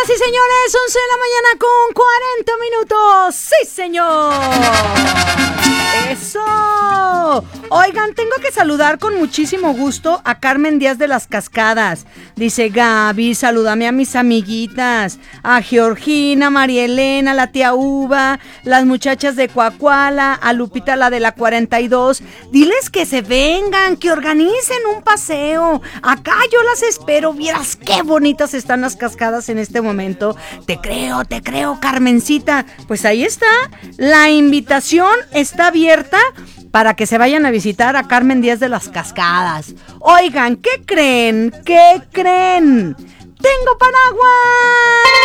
Sí, señores, 11 de la mañana con 40 minutos. Sí, señor. Eso. Oigan, tengo que saludar con muchísimo gusto a Carmen Díaz de las Cascadas. Dice: Gaby, salúdame a mis amiguitas, a Georgina, María Elena, la tía Uva, las muchachas de Coacuala, a Lupita, la de la 42. Diles que se vengan, que organicen un paseo. Acá yo las espero. Vieras qué bonitas están las cascadas en este momento. Te creo, Carmencita. Pues ahí está. La invitación está abierta para que se vayan a visitar a Carmen Díaz de las Cascadas. Oigan, ¿qué creen? Tengo paraguas.